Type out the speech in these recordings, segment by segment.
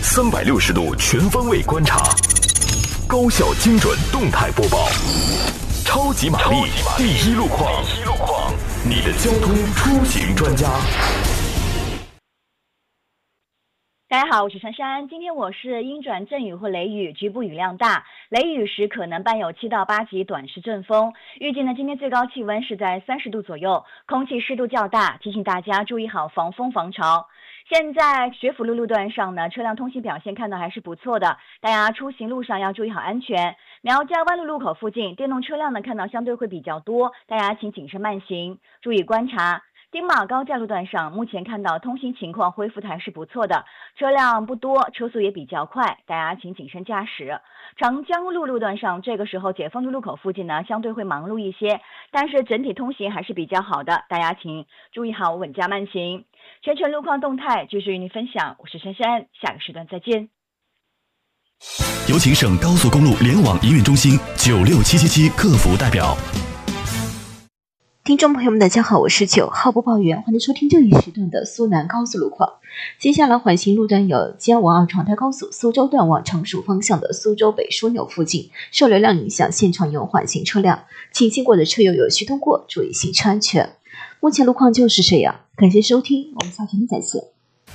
360度全方位观察，高效精准动态播报，超级玛丽第一路况，你的交通出行专家。 大家好，我是珊珊。今天我是阴转阵雨或雷雨，局部雨量大，雷雨时可能伴有7到8级短时阵风。预计呢，今天最高气温是在30度左右，空气湿度较大，提醒大家注意好防风防潮。现在学府路路段上呢，车辆通行表现看到还是不错的，大家出行路上要注意好安全。苗家湾路路口附近，电动车辆呢看到相对会比较多，大家请谨慎慢行，注意观察。丁马高架路段上，目前看到通行情况恢复的还是不错的，车辆不多，车速也比较快，大家请谨慎驾驶。长江路路段上，这个时候解放路路口附近呢，相对会忙碌一些，但是整体通行还是比较好的，大家请注意好稳驾慢行。全程路况动态继续与您分享，我是珊珊，下个时段再见。 有请省高速公路联网营运中心96777客服代表。 听众朋友们大家好，我是9号播报员，欢迎收听这一时段的苏南高速路况。接下来缓行路段有京往2长台高速苏州段往常熟方向的苏州北枢纽附近，受流量影响，现场有缓行车辆，请经过的车友有序通过，注意行车安全。目前路况就是这样，感谢收听，我们下期再见。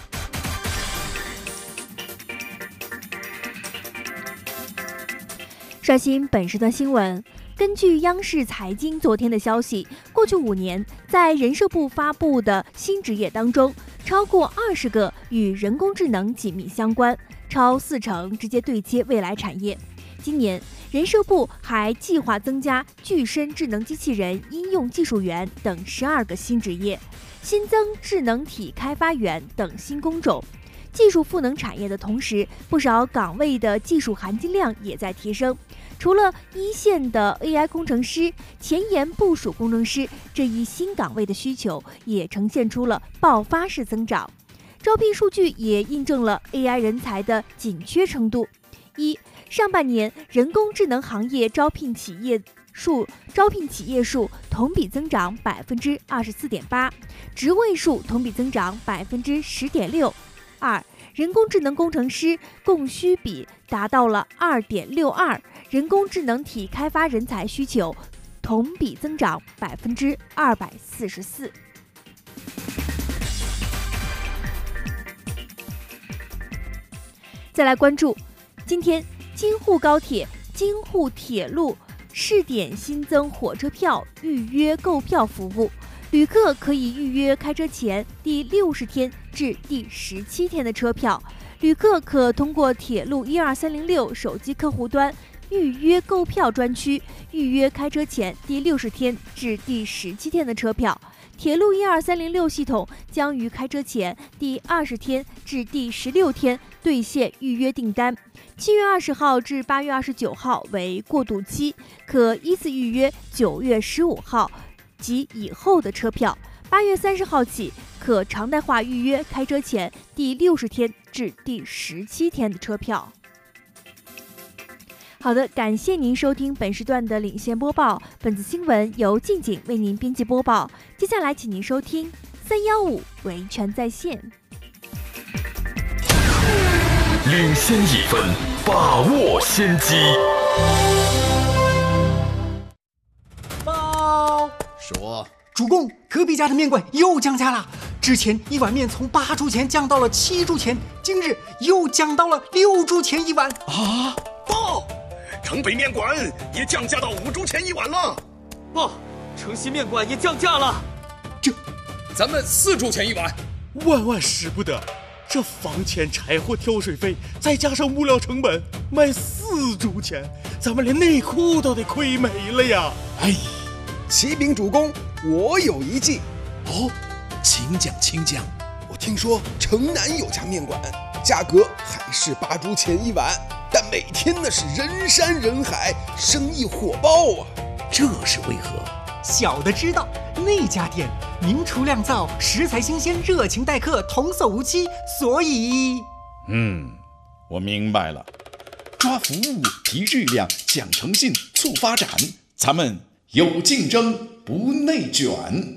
刷新本时段新闻。根据央视财经昨天的消息，过去5年，在人社部发布的新职业当中，超过20个与人工智能紧密相关，超40%直接对接未来产业。今年，人社部还计划增加具身智能机器人应用技术员等12个新职业，新增智能体开发员等新工种。技术赋能产业的同时，不少岗位的技术含金量也在提升。除了一线的 AI 工程师、前沿部署工程师这一新岗位的需求也呈现出了爆发式增长。招聘数据也印证了 AI 人才的紧缺程度。上半年人工智能行业招聘企业数同比增长 24.8%， 职位数同比增长 10.6%。人工智能工程师供需比达到了 2.62， 人工智能体开发人才需求同比增长 244%。再来关注，今天京沪高铁、京沪铁路试点新增火车票预约购票服务，旅客可以预约开车前第60天至第17天的车票。旅客可通过铁路12306手机客户端预约购票专区预约开车前第60天至第17天的车票。铁路12306系统将于开车前第20天至第16天兑现预约订单。7月20号至8月29号为过渡期，可依次预约9月15号及以后的车票。8月30号起可常态化预约开车前第60天至第17天的车票。好的，感谢您收听本时段的领先播报。本次新闻由静静为您编辑播报。接下来请您收听315维权在线。 领先1分，把握先机。 报说，主公，隔壁家的面馆又降价了。之前1碗面从8铢钱降到了7铢钱，今日又降到了6铢钱1碗。 啊！报，城北面馆也降价到5铢钱1碗了。 报，城西面馆也降价了。 咱们4铢钱1碗， 万使不得。这房钱、柴火、挑水费，再加上物料成本，卖4铢钱，咱们连内裤都得亏没了呀！ 哎，启禀主公，我有一计。 哦， 请讲。我听说城南有家面馆，价格还是8铢钱1碗，但每天那是人山人海，生意火爆啊！这是为何？ 小的知道，那家店名厨酿造，食材新鲜，热情待客，童叟无欺，所以…… 我明白了。 抓服务，提质量，讲诚信，促发展，咱们有竞争，不内卷。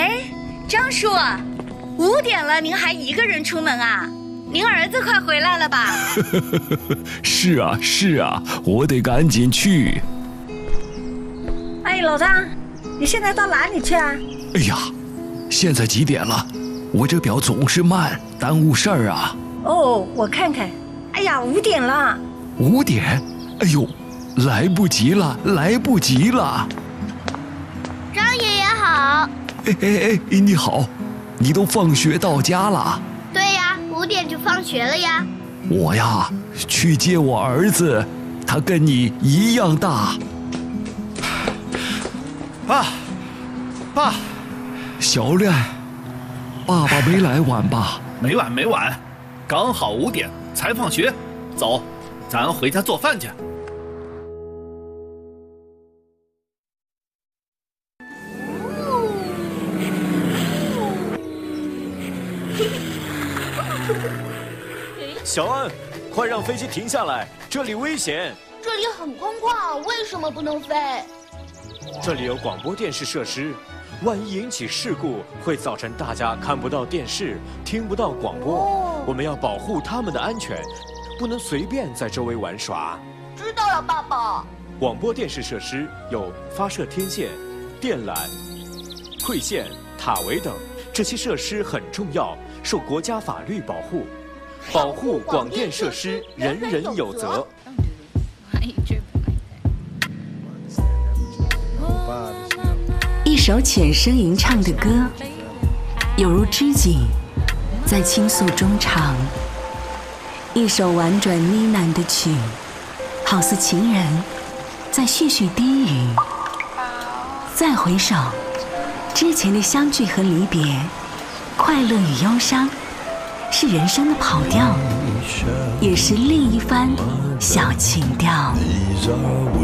哎，张叔，5点了，您还一个人出门啊？您儿子快回来了吧？ 是啊，我得赶紧去。 哎，老张，你现在到哪里去啊？ 哎呀，现在几点了？我这表总是慢，耽误事儿啊。 哦，我看看。哎呀，5点了。 5点？哎呦，来不及了。 张爷爷好。 哎，你好，你都放学到家了？ 对呀，5点就放学了呀。 我呀，去接我儿子，他跟你一样大。 爸， 小亮，爸爸没来晚吧？ 没晚，刚好5点才放学。走，咱回家做饭去。 小安，快让飞机停下来，这里危险。 这里很空旷，为什么不能飞？ 这里有广播电视设施，万一引起事故，会造成大家看不到电视，听不到广播。我们要保护他们的安全，不能随便在周围玩耍。 知道了，爸爸。 广播电视设施有发射天线、电缆、馈线、塔围等，这些设施很重要，受国家法律保护。保护广电设施，人人有责。 一首浅声吟唱的歌，有如知己在倾诉衷肠；一首婉转呢喃的曲，好似情人在絮絮低语。再回首，之前的相聚和离别，快乐与忧伤，是人生的跑调，也是另一番小情调。